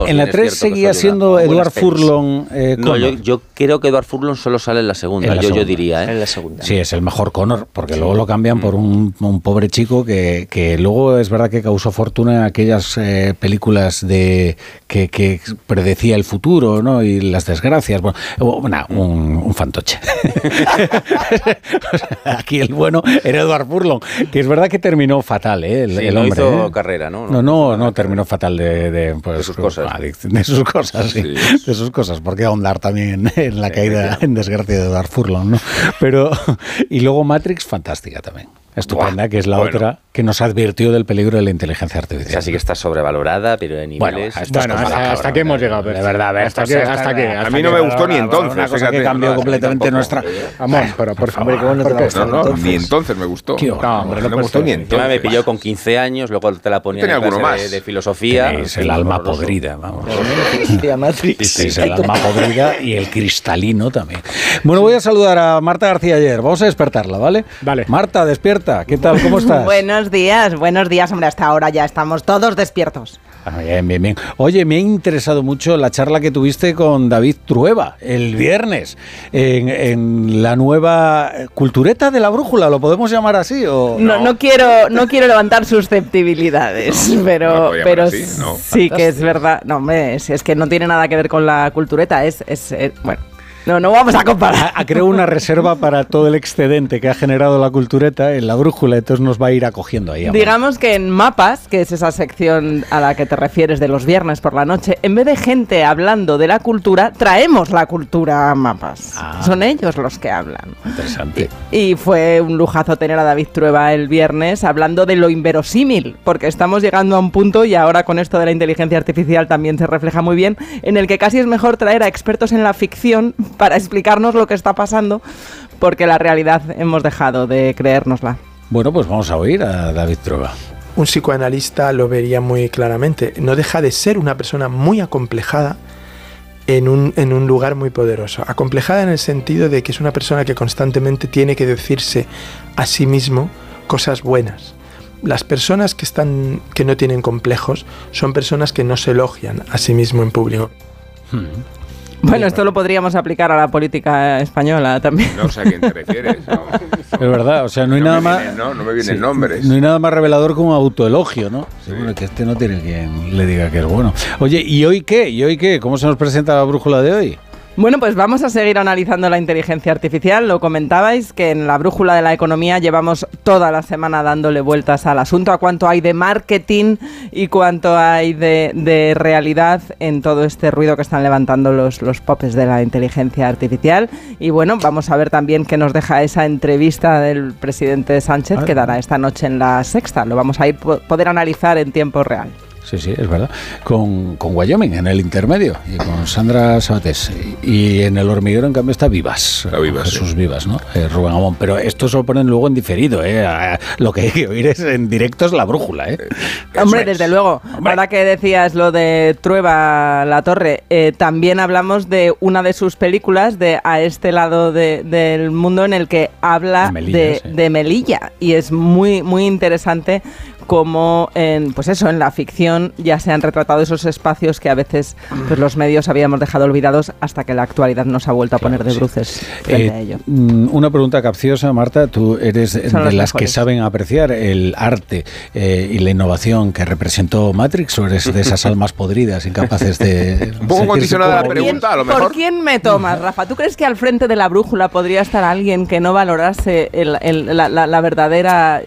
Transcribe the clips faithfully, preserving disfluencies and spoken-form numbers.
En la tres seguía siendo Edward Furlong. Eh, no, yo, yo creo que Edward Furlong solo sale en la segunda, en la yo, segunda. yo diría. ¿eh? En la segunda. Sí, es el mejor Connor, porque luego lo cambian por un, un pobre chico que, que luego es verdad que causó fortuna en aquellas eh, películas de que, que predecía el futuro, ¿no? Y las desgracias. Bueno, bueno un, un fantoche. Aquí el bueno era Edward Furlong, que es verdad que terminó fatal, ¿eh? El, sí, el no hombre. hizo ¿eh? carrera, ¿no? No, no, no, no terminó fatal de, de, pues, de sus cosas. De sus cosas, sí. sí. De sus cosas, porque ahondar también en la sí, caída en desgracia de Edward Furlong, ¿no? Pero, y luego Matrix, fantástica también. Estupenda, Buah, que es la bueno. otra que nos advirtió del peligro de la inteligencia artificial. Esa sí que está sobrevalorada, pero de niveles... Bueno, bueno hasta, hasta que hemos llegado. De verdad, hasta, hasta, hasta, hasta que... A mí no me gustó ni entonces. Una cosa que cambió completamente nuestra... Vamos, pero por favor, ¿cómo no te la gustó? No, no, ni entonces me gustó. No, hombre, no me gustó ni entonces. Me pilló con quince años, luego te la ponía en clase de, de filosofía. Es el alma podrida, vamos. Es el alma podrida y el cristalino también. Bueno, voy a saludar a Marta García Ayer. Vamos a despertarla, ¿vale? Vale. Marta, despierta. ¿Qué tal? ¿Cómo estás? Buenos días, buenos días, hombre, hasta ahora ya estamos todos despiertos. Bien, bien, bien. Oye, me ha interesado mucho la charla que tuviste con David Trueba el viernes en, en la nueva cultureta de la brújula, ¿lo podemos llamar así? ¿O? No, no, no quiero, no quiero levantar susceptibilidades, no, pero, no pero así, no. sí que es verdad. No, hombre, es, es que no tiene nada que ver con la cultureta, es, es, es bueno. No, no vamos a comparar. Ha creado una reserva para todo el excedente que ha generado la cultureta en la brújula, entonces nos va a ir acogiendo ahí. Digamos que en Mapas, que es esa sección a la que te refieres de los viernes por la noche, en vez de gente hablando de la cultura, traemos la cultura a Mapas. Ah, son ellos los que hablan. Interesante. Y, y fue un lujazo tener a David Trueba el viernes hablando de lo inverosímil, porque estamos llegando a un punto, y ahora con esto de la inteligencia artificial también se refleja muy bien, en el que casi es mejor traer a expertos en la ficción para explicarnos lo que está pasando, porque la realidad hemos dejado de creérnosla. Bueno, pues vamos a oír a David Trueba. Un psicoanalista lo vería muy claramente. No deja de ser una persona muy acomplejada en un, en un lugar muy poderoso. Acomplejada en el sentido de que es una persona que constantemente tiene que decirse a sí mismo cosas buenas. Las personas que, están, que no tienen complejos son personas que no se elogian a sí mismo en público. Hmm. Bueno, esto lo podríamos aplicar a la política española también. No sé a quién te refieres. No. Es verdad, o sea, no hay no nada más... Viene, no, no me vienen sí, nombres. No hay nada más revelador como autoelogio, ¿no? Sí. Bueno, que este no tiene quien le diga que es bueno. Oye, ¿y hoy qué? ¿Y hoy qué? ¿Cómo se nos presenta la brújula de hoy? Bueno, pues vamos a seguir analizando la inteligencia artificial. Lo comentabais que en la brújula de la economía llevamos toda la semana dándole vueltas al asunto, a cuánto hay de marketing y cuánto hay de, de realidad en todo este ruido que están levantando los, los popes de la inteligencia artificial. Y bueno, vamos a ver también qué nos deja esa entrevista del presidente Sánchez que dará esta noche en La Sexta. Lo vamos a ir poder analizar en tiempo real. Sí, sí, es verdad. Con, con Wyoming en el intermedio y con Sandra Sabatés. Y en El Hormiguero, en cambio, está Vivas. Está Vivas, Jesús sí. Vivas, ¿no? Eh, Rubén Amón. Pero esto se lo ponen luego en diferido, ¿eh? A, lo que hay que oír es en directo es la brújula, ¿eh? Hombre, desde luego. Hombre. Ahora que decías lo de Trueba La Torre, eh, también hablamos de una de sus películas, de A este lado de, del mundo, en el que habla de Melilla, de, sí. de Melilla. Y es muy, muy interesante como en, pues eso, en la ficción ya se han retratado esos espacios que a veces pues, los medios habíamos dejado olvidados hasta que la actualidad nos ha vuelto a poner de bruces frente eh, a ello. Una pregunta capciosa, Marta. Tú eres Son de las mejores. que saben apreciar el arte eh, y la innovación que representó Matrix, o eres de esas almas podridas incapaces de... Un poco condicionada la pregunta, a lo mejor. ¿Por quién me tomas, Rafa? ¿Tú crees que al frente de la brújula podría estar alguien que no valorase el, el, la, la, la verdadera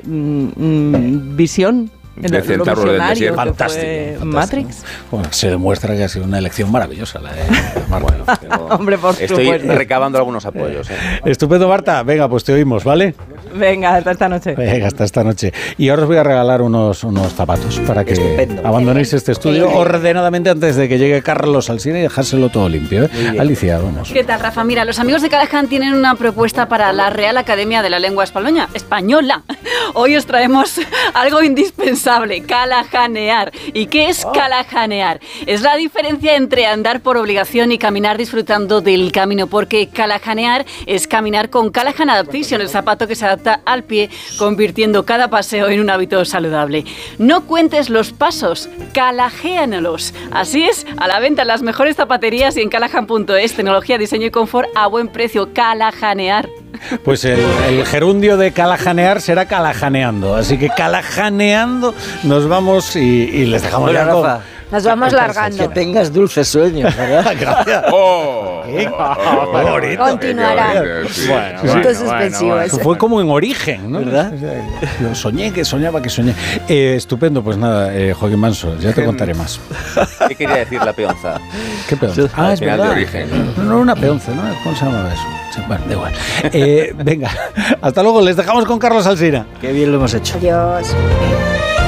mm, visión? En de el, centauros del desierto. Fantástico, fantástico. Matrix. Bueno, se demuestra que ha sido una elección maravillosa la de Marta. Bueno, tengo, Hombre, por estoy supuesto. recabando algunos apoyos. ¿eh? Estupendo, Marta. Venga, pues te oímos, ¿vale? Venga, hasta esta noche. Venga, hasta esta noche. Y ahora os voy a regalar unos, unos zapatos para que Estupendo. abandonéis este estudio sí. ordenadamente antes de que llegue Carlos al cine y dejárselo todo limpio. ¿eh? Alicia, vamos. ¿Qué tal, Rafa? Mira, los amigos de Callahan tienen una propuesta para la Real Academia de la Lengua Española. Española. Hoy os traemos algo indispensable responsable, calajanear. ¿Y qué es calajanear? Es la diferencia entre andar por obligación y caminar disfrutando del camino, porque calajanear es caminar con Callahan Adaptation, el zapato que se adapta al pie, convirtiendo cada paseo en un hábito saludable. No cuentes los pasos, calajéanos. Así es, a la venta en las mejores zapaterías y en callahan punto es. Tecnología, diseño y confort a buen precio. Calajanear. Pues el, el gerundio de calajanear será calajaneando. Así que calajaneando nos vamos y, y les dejamos ya con... Nos vamos largando. Que tengas dulces sueños, ¿verdad? Gracias. ¡Oh! ¿Qué? Oh, Qué bonito. Continuará. Sí. Bueno, Punto bueno, suspensivo bueno, ese. Fue como en origen, ¿no? ¿Verdad? Yo soñé que soñaba que soñé. Eh, estupendo, pues nada, eh, Joaquín Manso, ya te contaré más. ¿Qué quería decir la peonza? ¿Qué peonza? Ah, Al es final verdad. de origen. No, no, una peonza, ¿no? ¿Cómo se llamaba eso? Sí, bueno, da igual. Eh, venga, hasta luego, les dejamos con Carlos Alsina. Qué bien lo hemos hecho. Adiós.